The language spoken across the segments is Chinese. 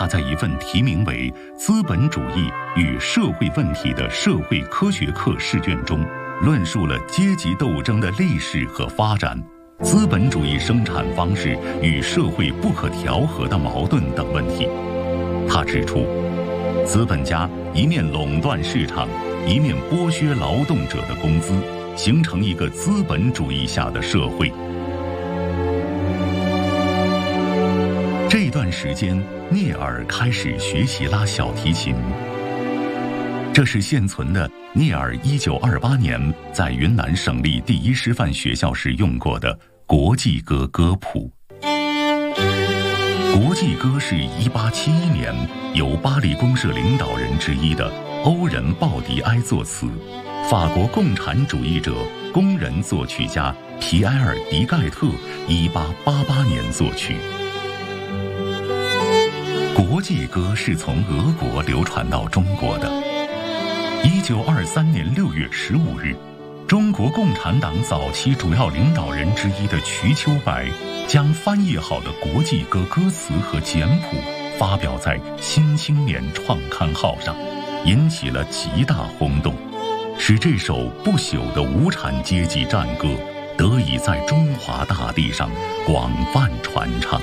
他在一份题名为《资本主义与社会问题》的社会科学课试卷中，论述了阶级斗争的历史和发展、资本主义生产方式与社会不可调和的矛盾等问题。他指出，资本家一面垄断市场，一面剥削劳动者的工资，形成一个资本主义下的社会。这段时间，聂耳开始学习拉小提琴。这是现存的聂耳1928年在云南省立第一师范学校时用过的国际歌歌谱。国际歌是1871年由巴黎公社领导人之一的欧仁·鲍迪埃作词，法国共产主义者、工人作曲家皮埃尔·迪盖特1888年作曲。国际歌是从俄国流传到中国的。1923年6月15日，中国共产党早期主要领导人之一的瞿秋白将翻译好的国际歌歌词和简谱发表在《新青年》创刊号上，引起了极大轰动，使这首不朽的无产阶级战歌得以在中华大地上广泛传唱。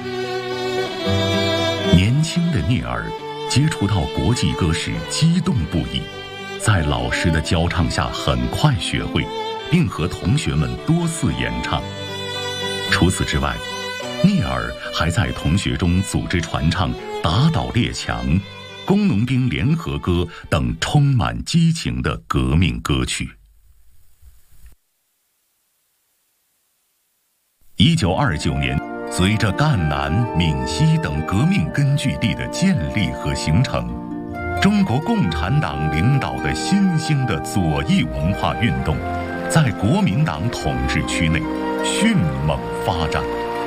年轻的聂耳接触到国际歌时激动不已，在老师的教唱下很快学会，并和同学们多次演唱。除此之外，聂耳还在同学中组织传唱《打倒列强》《工农兵联合歌》等充满激情的革命歌曲。1929年，随着赣南、闽西等革命根据地的建立和形成，中国共产党领导的新兴的左翼文化运动在国民党统治区内迅猛发展。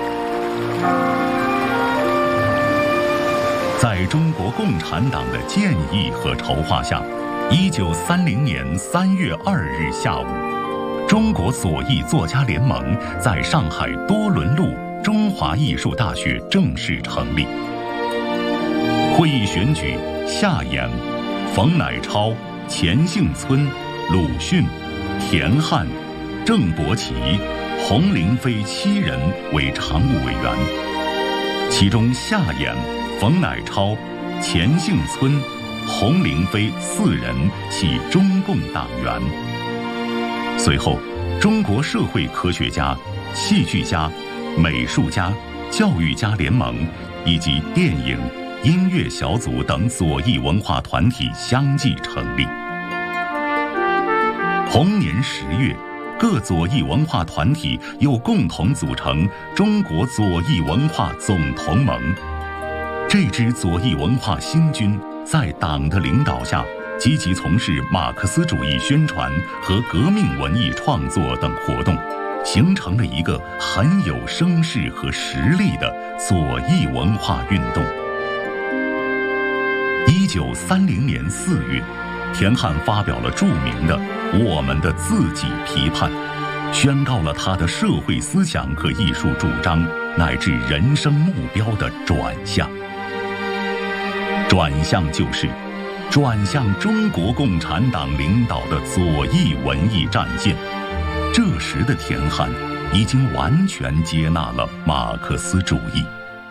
在中国共产党的建议和筹划下，1930年3月2日下午，中国左翼作家联盟在上海多伦路中华艺术大学正式成立。会议选举夏衍、冯乃超、钱幸村、鲁迅、田汉、郑伯奇、洪灵飞7人为常务委员，其中夏衍、冯乃超、钱幸村、洪灵飞4人系中共党员。随后，中国社会科学家、戏剧家、美术家、教育家联盟以及电影、音乐小组等左翼文化团体相继成立。同年10月，各左翼文化团体又共同组成中国左翼文化总同盟。这支左翼文化新军在党的领导下，积极从事马克思主义宣传和革命文艺创作等活动，形成了一个很有声势和实力的左翼文化运动。1930年4月，田汉发表了著名的《我们的自己》批判，宣告了他的社会思想和艺术主张乃至人生目标的转向。转向就是转向中国共产党领导的左翼文艺战线。这时的田汉已经完全接纳了马克思主义。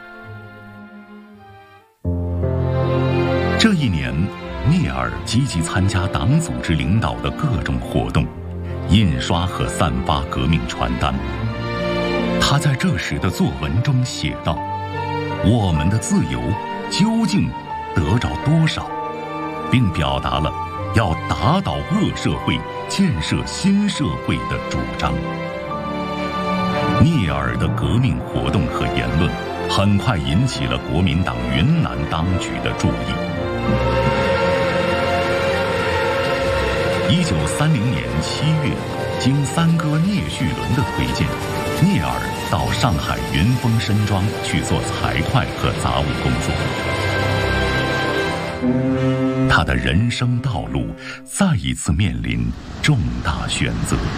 这一年，聂耳积极参加党组织领导的各种活动，印刷和散发革命传单。他在这时的作文中写道：“我们的自由究竟得着多少？”并表达了要打倒恶社会、建设新社会的主张。聂耳的革命活动和言论很快引起了国民党云南当局的注意。1930年7月，经三哥聂旭伦的推荐，聂耳到上海云峰深庄去做财会和杂务工作。他的人生道路再一次面临重大选择。